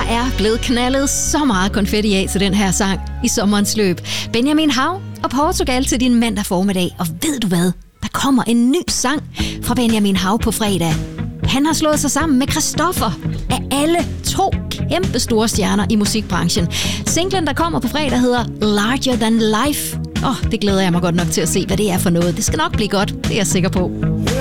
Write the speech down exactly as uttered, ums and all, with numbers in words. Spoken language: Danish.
er blevet knaldet så meget konfetti af til den her sang i sommerens løb. Benjamin Hav og Portugal til din mandag formiddag. Og ved du hvad? Der kommer en ny sang fra Benjamin Hav på fredag. Han har slået sig sammen med Christoffer af alle to kæmpe store stjerner i musikbranchen. Singlen, der kommer på fredag, hedder Larger Than Life. Åh, oh, det glæder jeg mig godt nok til at se, hvad det er for noget. Det skal nok blive godt, det er jeg sikker på.